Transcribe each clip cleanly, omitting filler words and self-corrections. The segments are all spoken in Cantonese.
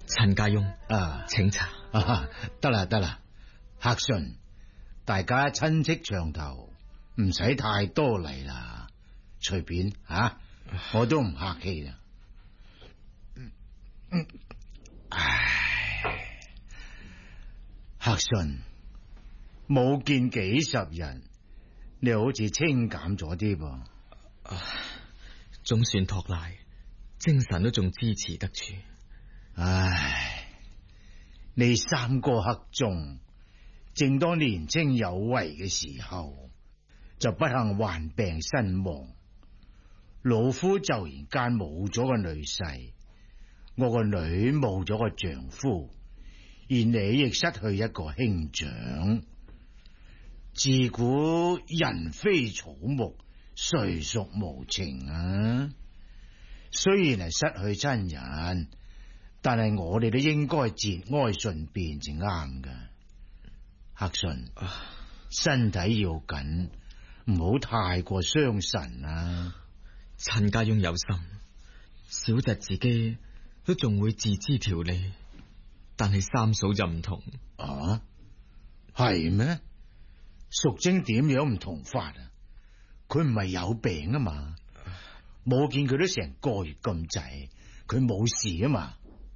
陳家翁請茶。 得啦，客順，大家親戚長頭，唔使太多禮啦，隨便我都唔客氣啦。客順，冇見幾十日，你好似清減咗啲噃。 總算托賴，精神都仲支持得住。 你三哥克仲，正當年青有為嘅時候，就不幸患病身亡。老夫就然間冇咗個女婿，我個女冇咗個丈夫，而你亦失去一個兄長。自古人非草木，誰屬無情啊？雖然係失去親人，但係我哋都應該節哀順變至啱噶。客順，身體要緊，唔好太過傷神啊。 陳家翁有心，小侄自己都仲會自知條理，但係三嫂就唔同。 係咩？淑貞點樣唔同法啊？佢唔係有病啊嘛，冇見佢都成個月咁滯，佢冇事啊嘛。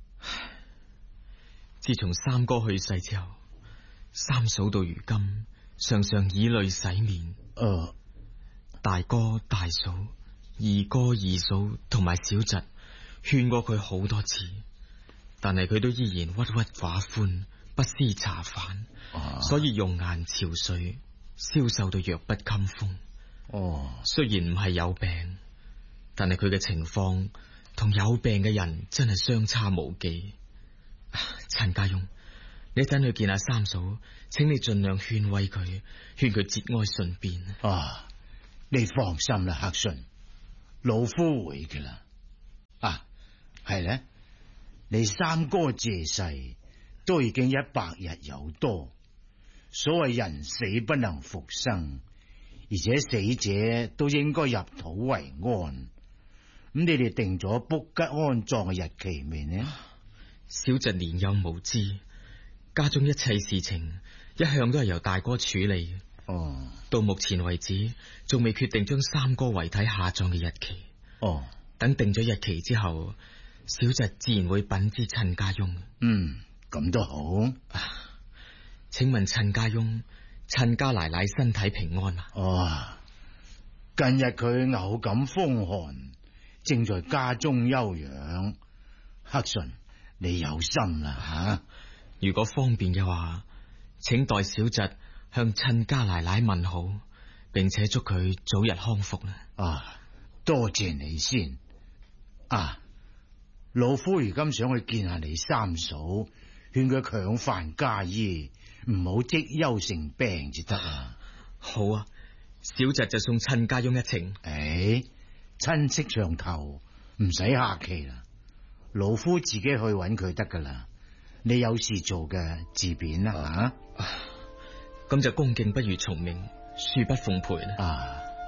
自從三哥去世之後，三嫂到如今常常以淚洗面。大哥大嫂、二哥二嫂同埋小侄勸過佢好多次，但係佢都依然鬱鬱寡歡，不思茶飯，所以容顏憔悴，消瘦到弱不禁風。雖然唔係有病，但係佢嘅情況同有病嘅人真係相差無幾。陳家翁，你等去見下三嫂，請你盡量勸慰佢，勸佢節哀順變。 你放心啦，客順，老夫會嘅啦。係咧，你三哥謝世都已經100日有多。所謂人死不能復生，而且死者都應該入土為安。咁你哋定咗卜吉安葬嘅日期未呢？ 小侄年幼無知，家中一切事情一向都係由大哥處理。到目前為止，仲未決定將三哥遺體下葬嘅日期。等定咗日期之後，小侄自然會稟知陳家翁。 咁都好。 請問陳家翁，陳家奶奶身體平安啊？ 近日佢偶感風寒，正在家中休養。克順，你有心啦如果方便嘅話，請代小侄向陳家奶奶問好，並且祝佢早日康復啦。 多謝你先。老夫如今想去見下你三嫂，勸佢強範家醫，唔好積憂成病至得啊。 好啊，小侄就送陳家翁一程。 親戚上頭，唔使客氣啦，老夫自己去揾佢得噶啦。你有事做嘅自便啦。 咁就恭敬不如從命，恕不奉陪啦。